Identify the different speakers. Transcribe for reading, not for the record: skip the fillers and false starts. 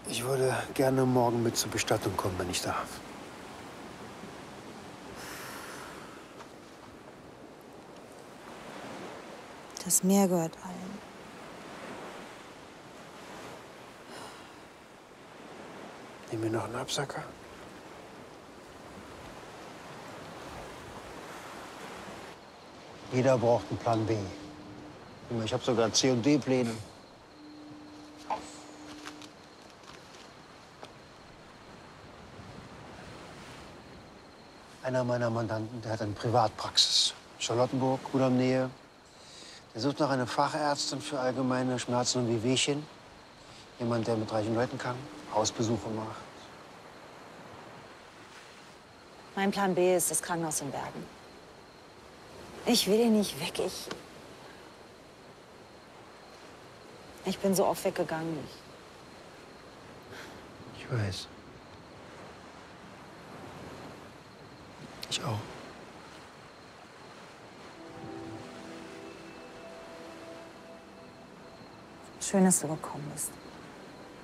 Speaker 1: Ich würde gerne morgen mit zur Bestattung kommen, wenn ich darf.
Speaker 2: Das Meer gehört allen.
Speaker 1: Nehmen wir noch einen Absacker? Jeder braucht einen Plan B. Ich habe sogar C- und D-Pläne. Einer meiner Mandanten, der hat eine Privatpraxis. Charlottenburg, Kudamm-Nähe. Der sucht nach einer Fachärztin für allgemeine Schmerzen und Wehwehchen. Jemand, der mit reichen Leuten kann, Hausbesuche macht.
Speaker 2: Mein Plan B ist das Krankenhaus in Bergen. Ich will hier nicht weg. Ich bin so oft weggegangen.
Speaker 1: Ich weiß. Ich auch.
Speaker 2: Schön, dass du gekommen bist.